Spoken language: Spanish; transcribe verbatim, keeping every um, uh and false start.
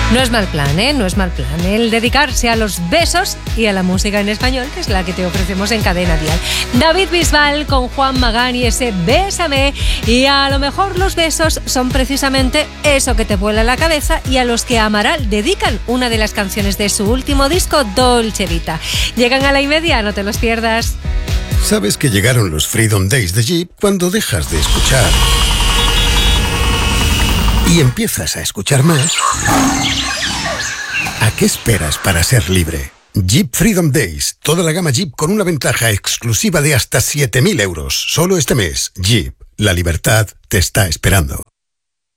No es mal plan, ¿eh? No es mal plan el dedicarse a los besos y a la música en español, que es la que te ofrecemos en Cadena Dial. David Bisbal con Juan Magán y ese Bésame. Y a lo mejor los besos son precisamente eso que te vuela la cabeza y a los que Amaral dedican una de las canciones de su último disco, Dolce Vita. Llegan a la y media, no te los pierdas. ¿Sabes que llegaron los Freedom Days de Jeep cuando dejas de escuchar y empiezas a escuchar más? ¿A qué esperas para ser libre? Jeep Freedom Days. Toda la gama Jeep con una ventaja exclusiva de hasta siete mil euros. Solo este mes. Jeep. La libertad te está esperando.